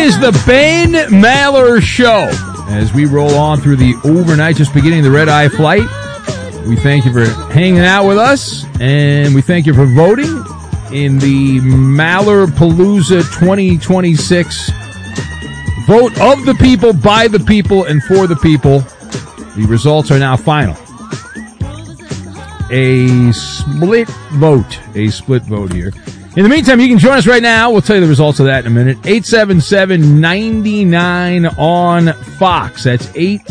is the Ben Maller Show. As we roll on through the overnight, just beginning the red-eye flight, we thank you for hanging out with us, and we thank you for voting in the Mallerpalooza 2026 Vote of the People, by the people, and for the people. The results are now final. A split vote here. In the meantime, you can join us right now. We'll tell you the results of that in a minute. 877-99 on Fox. That's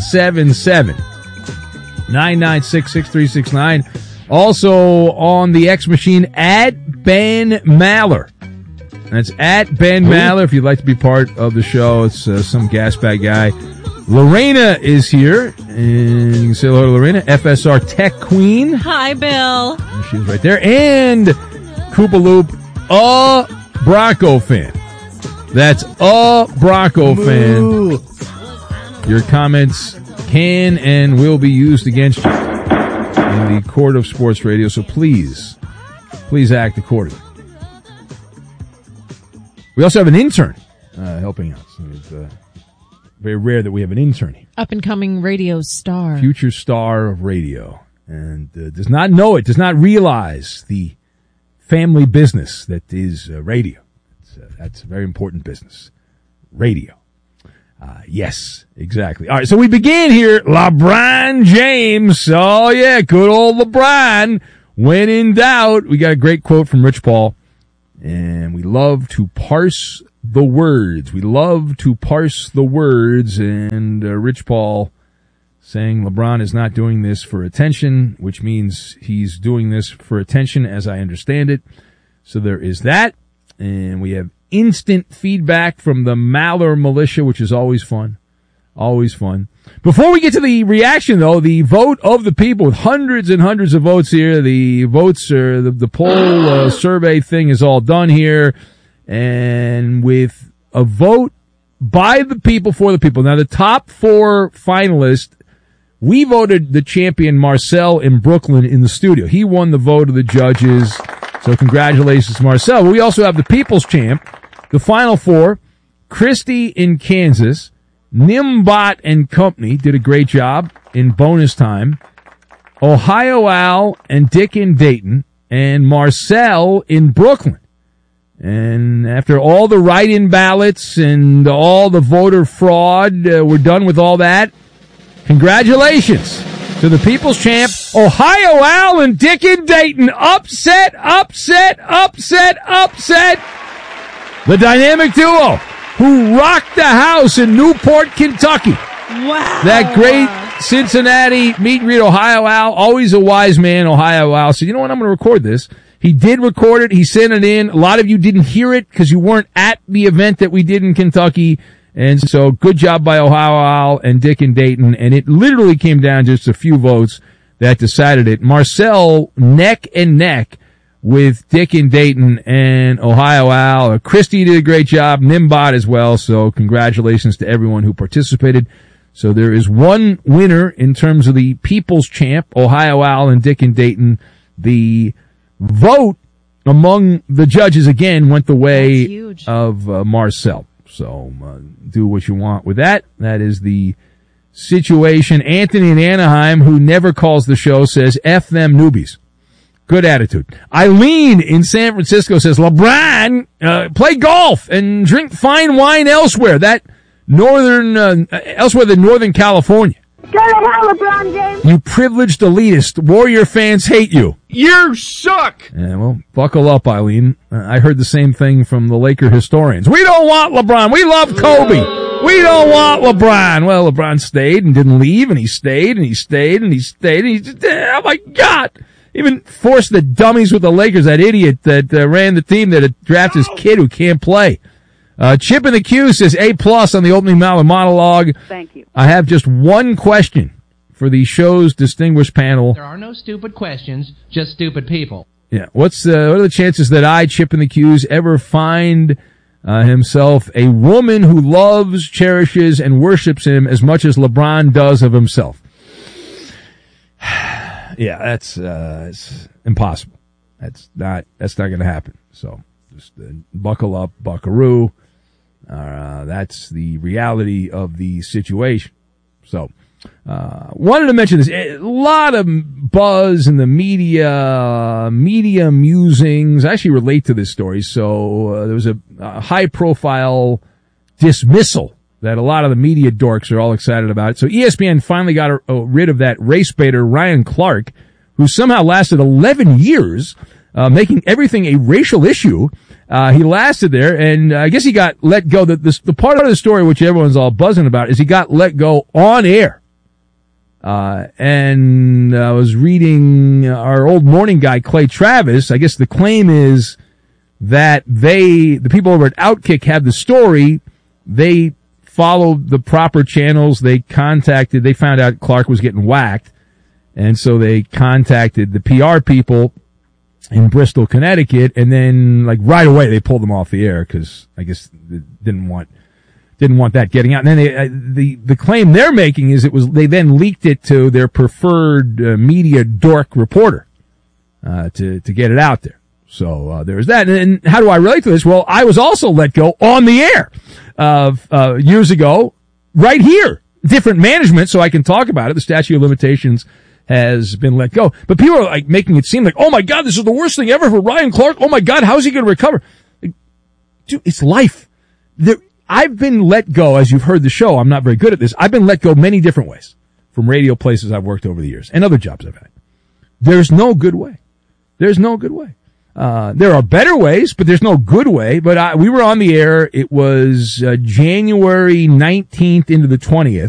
877-996-6369. Also on the X machine at Ben Maller. That's at Ben Maller if you'd like to be part of the show. It's some gas bag guy. Lorena is here, and you can say hello to Lorena, FSR Tech Queen. Hi, Bill. And she's right there. And Koopa Loop, a Bronco fan. That's a Bronco fan. Your comments can and will be used against you in the court of sports radio, so please act accordingly. We also have an intern helping us. It's very rare that we have an intern here. Up-and-coming radio star. Future star of radio. And does not know it, does not realize the family business that is radio. That's a very important business. Radio. Yes, exactly. All right, so we begin here. LeBron James. Oh, yeah, good old LeBron. When in doubt, we got a great quote from Rich Paul. And we love to parse the words. And Rich Paul saying LeBron is not doing this for attention, which means he's doing this for attention as I understand it. So there is that. And we have instant feedback from the Maller Militia, which is always fun. Always fun. Before we get to the reaction, though, the vote of the people with hundreds and hundreds of votes here. The votes are, the poll survey thing is all done here. And with a vote by the people, for the people. Now, the top four finalists, we voted the champion Marcel in Brooklyn in the studio. He won the vote of the judges. So congratulations, Marcel. We also have the people's champ, the final four, Christy in Kansas, Nimbot and Company did a great job in bonus time, Ohio Al and Dick in Dayton, and Marcel in Brooklyn. And after all the write-in ballots and all the voter fraud, we're done with all that. Congratulations to the people's champ, Ohio Al and Dick in Dayton. Upset. The dynamic duo who rocked the house in Newport, Kentucky. Wow. That great Cincinnati meet and greet. Ohio Al, always a wise man, Ohio Al. So you know what, I'm going to record this. He did record it. He sent it in. A lot of you didn't hear it because you weren't at the event that we did in Kentucky. And so good job by Ohio Al and Dick in Dayton. And it literally came down to just a few votes that decided it. Marcel neck and neck with Dick in Dayton and Ohio Al. Christy did a great job. Nimbot as well. So congratulations to everyone who participated. So there is one winner in terms of the people's champ, Ohio Al and Dick in Dayton. The vote among the judges again went the way of Marcel. So do what you want with that. That is the situation. Anthony in Anaheim, who never calls the show, says, F them newbies. Good attitude. Eileen in San Francisco says, LeBron, play golf and drink fine wine elsewhere. That elsewhere than Northern California. Go to hell, LeBron James. You privileged elitist. Warrior fans hate you. You suck. Yeah, well, buckle up, Eileen. I heard the same thing from the Laker historians. We don't want LeBron. We love Kobe. We don't want LeBron. Well, LeBron stayed and didn't leave, and he stayed, and he stayed, and he stayed, and he just, oh my God. Even forced the dummies with the Lakers, that idiot that ran the team that had drafted his kid who can't play. Chip in the Q says A+ on the opening Maller monologue. Thank you. I have just one question for the show's distinguished panel. There are no stupid questions, just stupid people. Yeah. What are the chances that Chip in the Q's, ever find himself a woman who loves, cherishes, and worships him as much as LeBron does of himself? Yeah, that's it's impossible. That's not going to happen. So just buckle up, buckaroo. That's the reality of the situation. So, wanted to mention this. A lot of buzz in the media musings. I actually relate to this story. So, there was a high-profile dismissal that a lot of the media dorks are all excited about. So, ESPN finally got rid of that race baiter, Ryan Clark, who somehow lasted 11 years, making everything a racial issue. He lasted there, and I guess he got let go. The part of the story which everyone's all buzzing about is he got let go on air. And I was reading our old morning guy, Clay Travis. I guess the claim is that the people over at Outkick had the story. They followed the proper channels. They found out Clark was getting whacked. And so they contacted the PR people in Bristol, Connecticut, and then right away they pulled them off the air because I guess they didn't want that getting out. And then the claim they're making is they then leaked it to their preferred media dork reporter to get it out there. So there's that. And how do I relate to this? Well, I was also let go on the air years ago, right here. Different management, so I can talk about it. The statute of limitations has been let go. But people are making it seem like, oh my God, this is the worst thing ever for Ryan Clark. Oh my God, how's he going to recover? Dude, it's life. I've been let go, as you've heard the show. I'm not very good at this. I've been let go many different ways from radio places I've worked over the years and other jobs I've had. There's no good way. There's no good way. There are better ways, but there's no good way. But we were on the air. It was January 19th into the 20th.